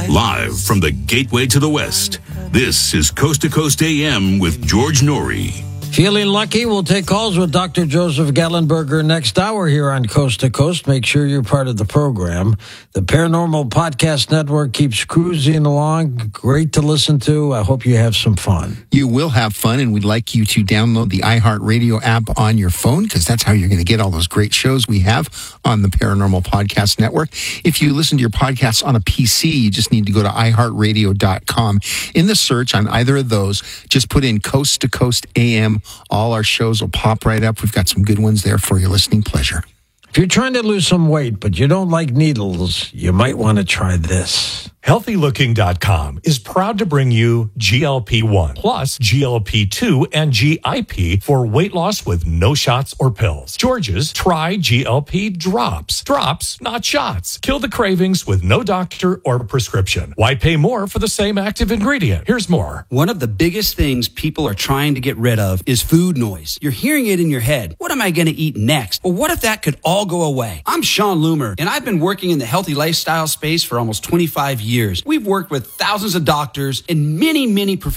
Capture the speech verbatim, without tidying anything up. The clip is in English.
Live from the gateway to the West, this is Coast to Coast A M with George Norrie. Feeling lucky? We'll take calls with Doctor Joseph Gallenberger next hour here on Coast to Coast. Make sure you're part of the program. The Paranormal Podcast Network keeps cruising along. Great to listen to. I hope you have some fun. You will have fun, and we'd like you to download the iHeartRadio app on your phone, because that's how you're going to get all those great shows we have on the Paranormal Podcast Network. If you listen to your podcasts on a P C, you just need to go to i heart radio dot com. In the search on either of those, just put in Coast to Coast A M. All our shows will pop right up. We've got some good ones there for your listening pleasure. If you're trying to lose some weight, but you don't like needles, you might want to try this. healthy looking dot com is proud to bring you G L P one plus G L P two and G I P for weight loss with no shots or pills. George's Try G L P Drops. Drops, not shots. Kill the cravings with no doctor or prescription. Why pay more for the same active ingredient? Here's more. One of the biggest things people are trying to get rid of is food noise. You're hearing it in your head. What am I going to eat next? Well, what if that could all go away? I'm Sean Loomer, and I've been working in the healthy lifestyle space for almost twenty-five years. We've worked with thousands of doctors and many, many professionals